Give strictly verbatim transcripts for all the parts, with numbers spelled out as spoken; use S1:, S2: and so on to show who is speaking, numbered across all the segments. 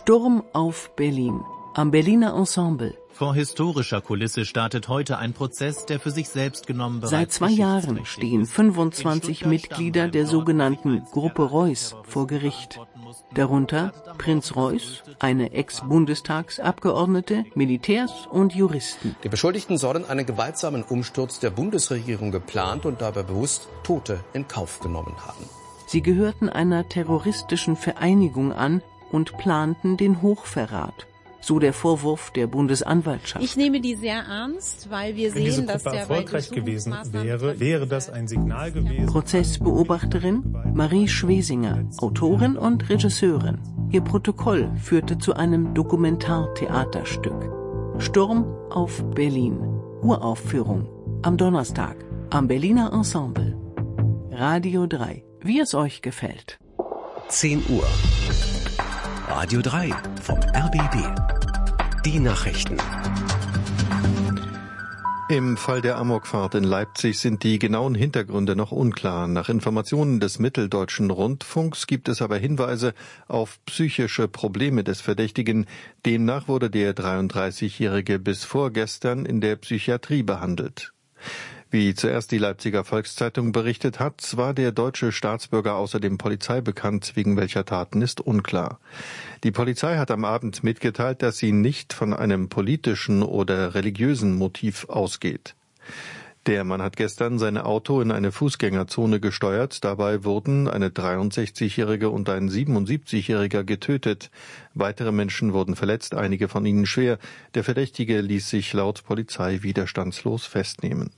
S1: Sturm auf Berlin. Am Berliner Ensemble.
S2: Vor historischer Kulisse startet heute ein Prozess, der für sich selbst genommen bereits
S1: Seit zwei Jahren stehen fünfundzwanzig Mitglieder der sogenannten Gruppe Reuß vor Gericht. Darunter Prinz Reuß, eine Ex-Bundestagsabgeordnete, Militärs und Juristen.
S3: Die Beschuldigten sollen einen gewaltsamen Umsturz der Bundesregierung geplant und dabei bewusst Tote in Kauf genommen haben.
S1: Sie gehörten einer terroristischen Vereinigung an und planten den Hochverrat. So der Vorwurf der Bundesanwaltschaft.
S4: Ich nehme die sehr ernst, weil wir
S5: Wenn
S4: sehen,
S5: diese
S4: dass
S5: Gruppe
S4: der
S5: erfolgreich gewesen wäre, wäre das ein Signal gewesen.
S1: Prozessbeobachterin Marie Schwesinger, Autorin und Regisseurin. Ihr Protokoll führte zu einem Dokumentartheaterstück. Sturm auf Berlin. Uraufführung. Am Donnerstag. Am Berliner Ensemble. Radio drei. Wie es euch gefällt.
S6: zehn Uhr. Radio drei vom R B B. Die Nachrichten.
S7: Im Fall der Amokfahrt in Leipzig sind die genauen Hintergründe noch unklar. Nach Informationen des Mitteldeutschen Rundfunks gibt es aber Hinweise auf psychische Probleme des Verdächtigen. Demnach wurde der dreiunddreißigjährige bis vorgestern in der Psychiatrie behandelt. Wie zuerst die Leipziger Volkszeitung berichtet hat, war der deutsche Staatsbürger außerdem Polizei bekannt, wegen welcher Taten ist unklar. Die Polizei hat am Abend mitgeteilt, dass sie nicht von einem politischen oder religiösen Motiv ausgeht. Der Mann hat gestern sein Auto in eine Fußgängerzone gesteuert. Dabei wurden eine dreiundsechzigjährige und ein siebenundsiebzigjähriger getötet. Weitere Menschen wurden verletzt, einige von ihnen schwer. Der Verdächtige ließ sich laut Polizei widerstandslos festnehmen.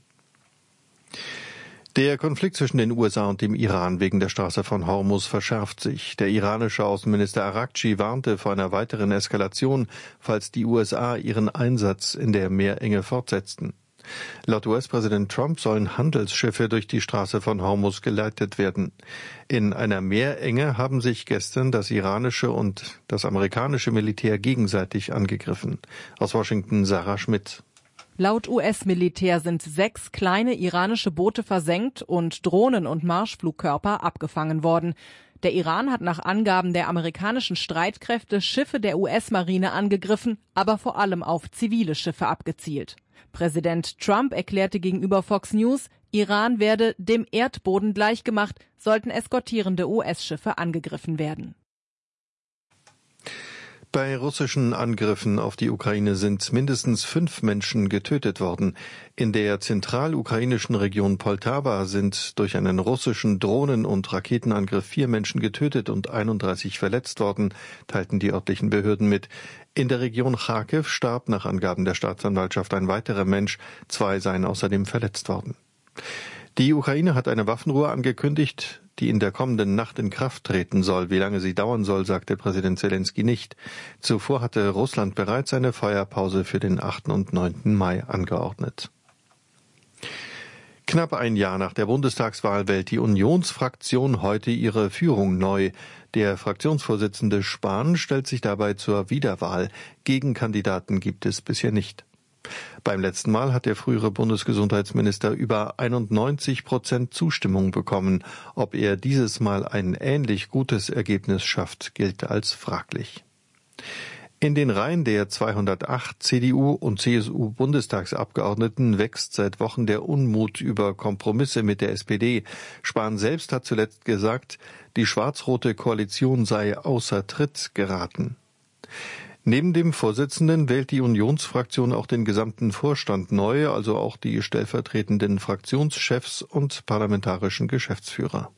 S7: Der Konflikt zwischen den U S A und dem Iran wegen der Straße von Hormuz verschärft sich. Der iranische Außenminister Araghchi warnte vor einer weiteren Eskalation, falls die U S A ihren Einsatz in der Meerenge fortsetzten. Laut U S-Präsident Trump sollen Handelsschiffe durch die Straße von Hormuz geleitet werden. In einer Meerenge haben sich gestern das iranische und das amerikanische Militär gegenseitig angegriffen. Aus Washington Sarah Schmidt.
S8: Laut U S-Militär sind sechs kleine iranische Boote versenkt und Drohnen und Marschflugkörper abgefangen worden. Der Iran hat nach Angaben der amerikanischen Streitkräfte Schiffe der U S-Marine angegriffen, aber vor allem auf zivile Schiffe abgezielt. Präsident Trump erklärte gegenüber Fox News, Iran werde dem Erdboden gleichgemacht, sollten eskortierende U S-Schiffe angegriffen werden.
S7: Bei russischen Angriffen auf die Ukraine sind mindestens fünf Menschen getötet worden. In der zentralukrainischen Region Poltawa sind durch einen russischen Drohnen- und Raketenangriff vier Menschen getötet und einunddreißig verletzt worden, teilten die örtlichen Behörden mit. In der Region Charkiw starb nach Angaben der Staatsanwaltschaft ein weiterer Mensch, zwei seien außerdem verletzt worden. Die Ukraine hat eine Waffenruhe angekündigt, die in der kommenden Nacht in Kraft treten soll. Wie lange sie dauern soll, sagte Präsident Zelensky nicht. Zuvor hatte Russland bereits eine Feuerpause für den achten und neunten Mai angeordnet. Knapp ein Jahr nach der Bundestagswahl wählt die Unionsfraktion heute ihre Führung neu. Der Fraktionsvorsitzende Spahn stellt sich dabei zur Wiederwahl. Gegenkandidaten gibt es bisher nicht. Beim letzten Mal hat der frühere Bundesgesundheitsminister über einundneunzig Prozent Zustimmung bekommen. Ob er dieses Mal ein ähnlich gutes Ergebnis schafft, gilt als fraglich. In den Reihen der zweihundertacht C D U- und C S U-Bundestagsabgeordneten wächst seit Wochen der Unmut über Kompromisse mit der S P D. Spahn selbst hat zuletzt gesagt, die schwarz-rote Koalition sei außer Tritt geraten. Neben dem Vorsitzenden wählt die Unionsfraktion auch den gesamten Vorstand neu, also auch die stellvertretenden Fraktionschefs und parlamentarischen Geschäftsführer.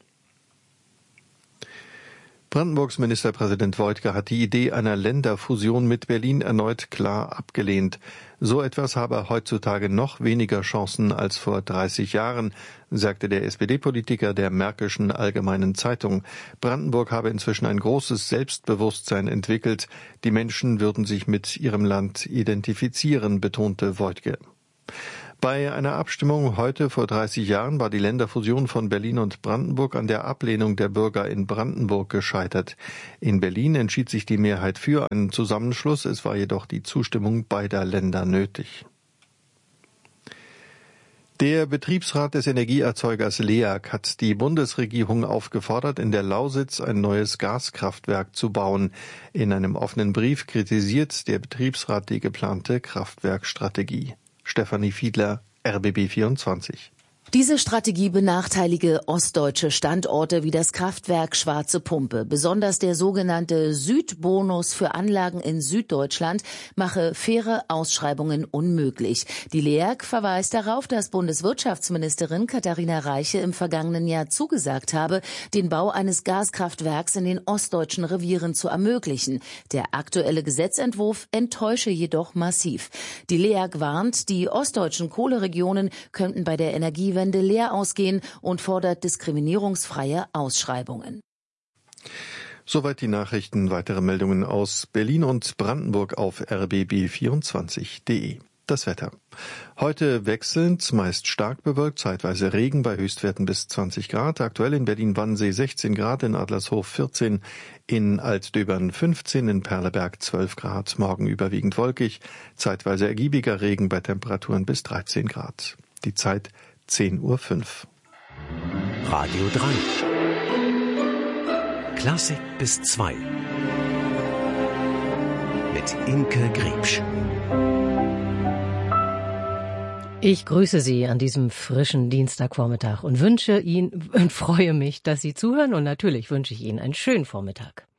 S7: Brandenburgs Ministerpräsident Woidke hat die Idee einer Länderfusion mit Berlin erneut klar abgelehnt. So etwas habe heutzutage noch weniger Chancen als vor dreißig Jahren, sagte der S P D-Politiker der Märkischen Allgemeinen Zeitung. Brandenburg habe inzwischen ein großes Selbstbewusstsein entwickelt. Die Menschen würden sich mit ihrem Land identifizieren, betonte Woidke. Bei einer Abstimmung heute vor dreißig Jahren war die Länderfusion von Berlin und Brandenburg an der Ablehnung der Bürger in Brandenburg gescheitert. In Berlin entschied sich die Mehrheit für einen Zusammenschluss, es war jedoch die Zustimmung beider Länder nötig. Der Betriebsrat des Energieerzeugers LEAG hat die Bundesregierung aufgefordert, in der Lausitz ein neues Gaskraftwerk zu bauen. In einem offenen Brief kritisiert der Betriebsrat die geplante Kraftwerkstrategie. Stefanie Fiedler, R B B vierundzwanzig.
S9: Diese Strategie benachteilige ostdeutsche Standorte wie das Kraftwerk Schwarze Pumpe. Besonders der sogenannte Südbonus für Anlagen in Süddeutschland mache faire Ausschreibungen unmöglich. Die LEAG verweist darauf, dass Bundeswirtschaftsministerin Katharina Reiche im vergangenen Jahr zugesagt habe, den Bau eines Gaskraftwerks in den ostdeutschen Revieren zu ermöglichen. Der aktuelle Gesetzentwurf enttäusche jedoch massiv. Die LEAG warnt, die ostdeutschen Kohleregionen könnten bei der Energiewende leer ausgehen und fordert diskriminierungsfreie Ausschreibungen.
S7: Soweit die Nachrichten. Weitere Meldungen aus Berlin und Brandenburg auf r b b vierundzwanzig punkt d e. Das Wetter. Heute wechselnd, meist stark bewölkt, zeitweise Regen bei Höchstwerten bis zwanzig Grad. Aktuell in Berlin-Wannsee sechzehn Grad, in Adlershof vierzehn, in Altdöbern fünfzehn, in Perleberg zwölf Grad. Morgen überwiegend wolkig, zeitweise ergiebiger Regen bei Temperaturen bis dreizehn Grad. Die Zeit zehn Uhr fünf.
S6: Radio drei. Klassik bis zwei. Mit Imke Griebsch.
S10: Ich grüße Sie an diesem frischen Dienstagvormittag und wünsche Ihnen und freue mich, dass Sie zuhören, und natürlich wünsche ich Ihnen einen schönen Vormittag.